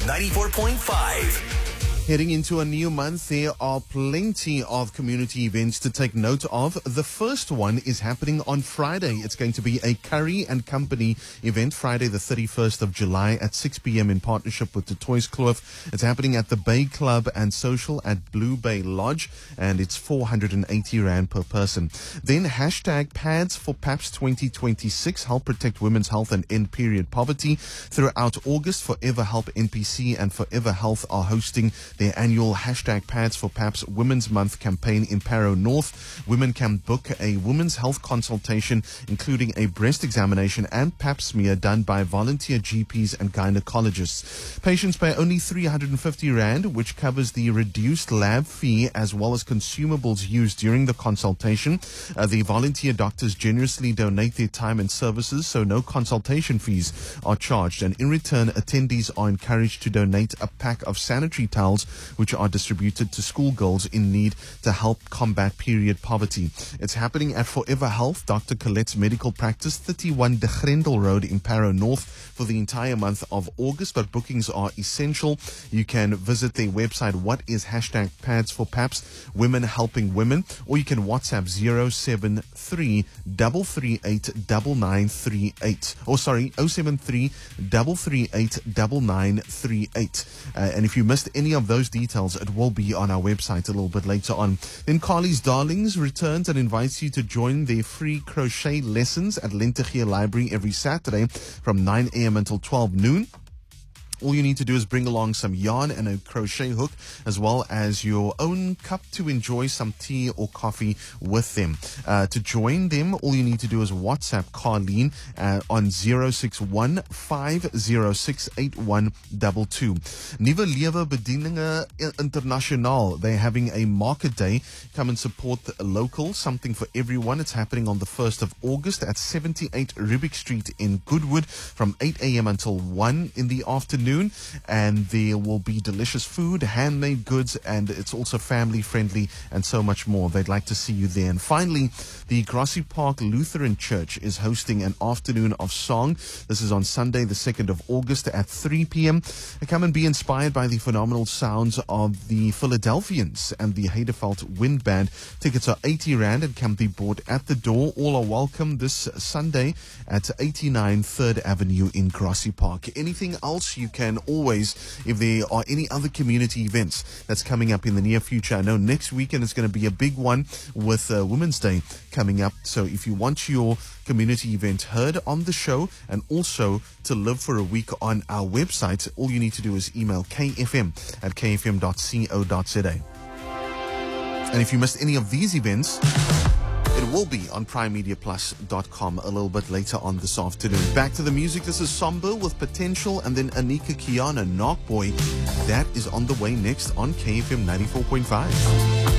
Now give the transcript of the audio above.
94.5. Heading into a new month, there are plenty of community events to take note of. The first one is happening on Friday. It's going to be a Curry and Company event, Friday the 31st of July at 6 p.m. in partnership with the Toys Kloof. It's happening at the Bay Club and Social at Blue Bay Lodge, and it's 480 Rand per person. Then hashtag Pads for PAPS 2026, help protect women's health and end period poverty. Throughout August, Forever Help NPC and Forever Health are hosting their annual hashtag Pads for PAPS Women's Month campaign in Parow North. Women can book a women's health consultation, including a breast examination and pap smear done by volunteer GPs and gynecologists. Patients pay only 350 Rand, which covers the reduced lab fee as well as consumables used during the consultation. The volunteer doctors generously donate their time and services, so no consultation fees are charged. And in return, attendees are encouraged to donate a pack of sanitary towels, which are distributed to schoolgirls in need to help combat period poverty. It's happening at Forever Health, Dr. Colette's medical practice, 31 De Grendel Road in Parow North for the entire month of August, but bookings are essential. You can visit their website, what is hashtag Pads for PAPS, Women Helping Women, or you can WhatsApp 073 338 9938, or sorry, 073 338 9938. And if you missed any of those details, it will be on our website a little bit later on. Then Carly's Darlings returns and invites you to join their free crochet lessons at Lentegeur Library every Saturday from 9 a.m. until 12 noon. All you need to do is bring along some yarn and a crochet hook, as well as your own cup to enjoy some tea or coffee with them. To join them, all you need to do is WhatsApp Carleen on 061 506 8122. Nuwe Lewe Bedieninge Internasionaal. They're having a market day. Come and support the local, something for everyone. It's happening on the 1st of August at 78 Rubik Street in Goodwood from 8 a.m. until 1 in the afternoon. And there will be delicious food, handmade goods, and it's also family friendly and so much more. They'd like to see you there. And finally, the Grassy Park Lutheran Church is hosting an afternoon of song. This is on Sunday, the 2nd of August at 3 p.m. Come and be inspired by the phenomenal sounds of the Philadelphians and the Heidelberg Wind Band. Tickets are 80 Rand and can be bought at the door. All are welcome this Sunday at 89 3rd Avenue in Grassy Park. Anything else, you can always, if there are any other community events that's coming up in the near future. I know next weekend is going to be a big one with Women's Day coming up. So if you want your community event heard on the show and also to live for a week on our website, all you need to do is email kfm@kfm.co.za. And if you missed any of these events, it will be on primemediaplus.com a little bit later on this afternoon. Back to the music. This is Somber with Potential, and then Anika Kiana, Knock Boy. That is on the way next on KFM 94.5.